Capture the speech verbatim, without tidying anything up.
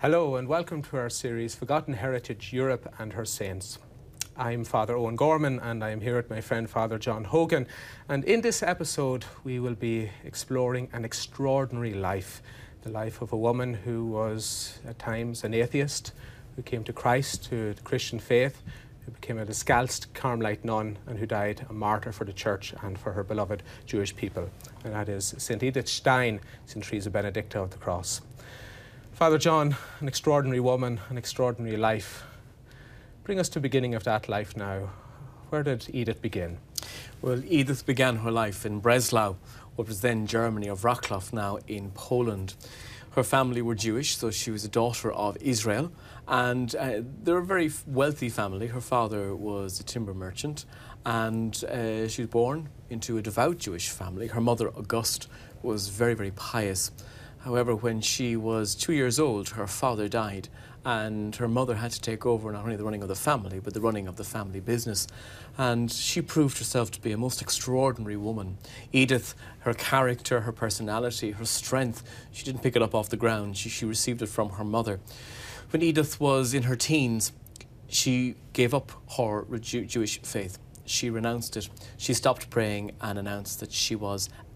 Hello and welcome to our series Forgotten Heritage, Europe and Her Saints. I'm Father Owen Gorman and I'm here with my friend Father John Hogan, and in this episode we will be exploring an extraordinary life, the life of a woman who was at times an atheist, who came to Christ, to the Christian faith, who became a Descalced Carmelite nun and who died a martyr for the Church and for her beloved Jewish people, and that is Saint Edith Stein, Saint Teresa Benedicta of the Cross. Father John, an extraordinary woman, an extraordinary life. Bring us to the beginning of that life now. Where did Edith begin? Well, Edith began her life in Breslau, what was then Germany, of Wrocław, now in Poland. Her family were Jewish, so she was a daughter of Israel, and uh, they're a very wealthy family. Her father was a timber merchant, and uh, she was born into a devout Jewish family. Her mother, Auguste, was very, very pious. However, when she was two years old, her father died, and her mother had to take over not only the running of the family, but the running of the family business. And she proved herself to be a most extraordinary woman. Edith, her character, her personality, her strength, she didn't pick it up off the ground. She, she received it from her mother. When Edith was in her teens, she gave up her Jew Jewish faith. She renounced it. She stopped praying and announced that she was